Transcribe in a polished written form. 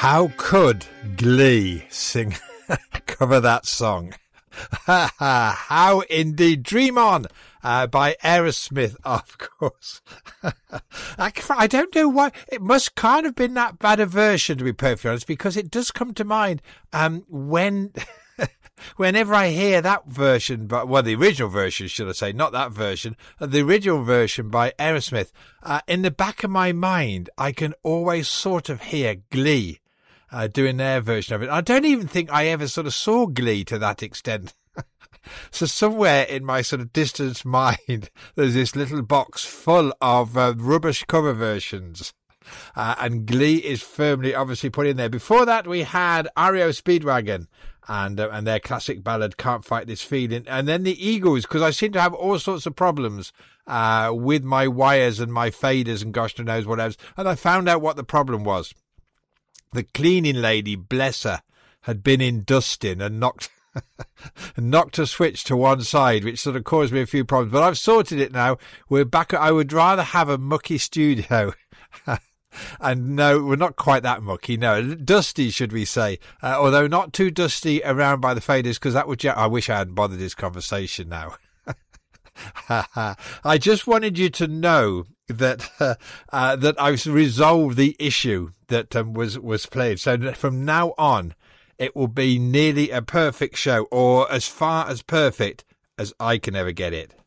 How could Glee cover that song? How indeed. Dream On by Aerosmith, of course. I don't know why. It must kind of been that bad a version, to be perfectly honest, because it does come to mind whenever I hear that version, the original version, should I say, not that version, the original version by Aerosmith, in the back of my mind, I can always sort of hear Glee doing their version of it. I don't even think I ever sort of saw Glee to that extent. So somewhere in my sort of distant mind, there's this little box full of rubbish cover versions. And Glee is firmly, obviously, put in there. Before that, we had REO Speedwagon and their classic ballad, Can't Fight This Feeling. And then the Eagles, because I seem to have all sorts of problems with my wires and my faders and gosh knows what else. And I found out what the problem was. The cleaning lady, bless her, had been in dusting and knocked a switch to one side, which sort of caused me a few problems. But I've sorted it now. We're back. I would rather have a mucky studio. And no, we're not quite that mucky. No, dusty, should we say. Although not too dusty around by the faders, because that would... I wish I hadn't bothered this conversation now. I just wanted you to know that that I've resolved the issue that was played. So from now on, it will be nearly a perfect show, or as far as perfect as I can ever get it.